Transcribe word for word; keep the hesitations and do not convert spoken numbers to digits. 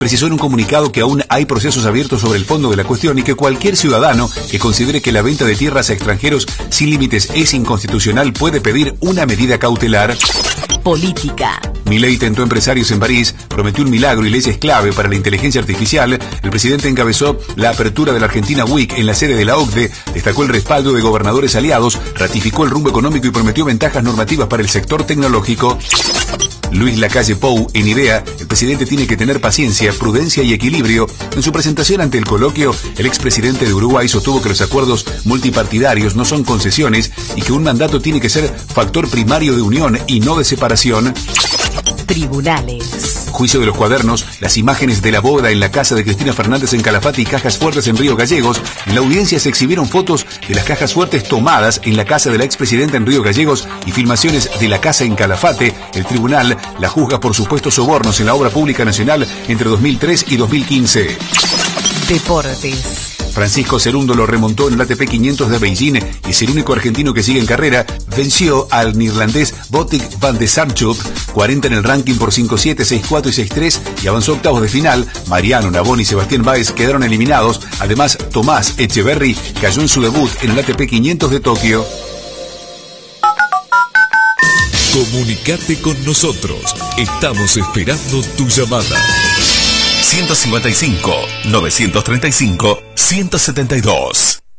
precisó en un comunicado que aún hay procesos abiertos sobre el fondo de la cuestión y que cualquier ciudadano que considere que la venta de tierras a extranjeros sin límites es inconstitucional puede pedir una medida cautelar. Política. Milei tentó empresarios en París, prometió un milagro y leyes clave para la inteligencia artificial. El presidente encabezó la apertura de la Argentina Week en la sede de la O C D E, destacó el respaldo de gobernadores aliados, ratificó el rumbo económico y prometió ventajas normativas para el sector tecnológico. Luis Lacalle Pou, en IDEA, el presidente tiene que tener paciencia, prudencia y equilibrio. En su presentación ante el coloquio, el expresidente de Uruguay sostuvo que los acuerdos multipartidarios no son concesiones y que un mandato tiene que ser factor primario de unión y no de separación. Tribunales. Juicio de los cuadernos, las imágenes de la boda en la casa de Cristina Fernández en Calafate y cajas fuertes en Río Gallegos. En la audiencia se exhibieron fotos de las cajas fuertes tomadas en la casa de la expresidenta en Río Gallegos y filmaciones de la casa en Calafate. El tribunal la juzga por supuestos sobornos en la obra pública nacional entre dos mil tres y dos mil quince. Deportes. Francisco Cerúndolo lo remontó en el A T P quinientos de Beijing y es el único argentino que sigue en carrera. Venció al neerlandés Botic van de Sarchuk, cuarenta en el ranking por cinco siete, seis cuatro y seis tres, y avanzó a octavos de final. Mariano Navón y Sebastián Báez quedaron eliminados. Además, Tomás Echeverry cayó en su debut en el A T P quinientos de Tokio. Comunicate con nosotros. Estamos esperando tu llamada. ciento cincuenta y cinco, novecientos treinta y cinco, ciento setenta y dos.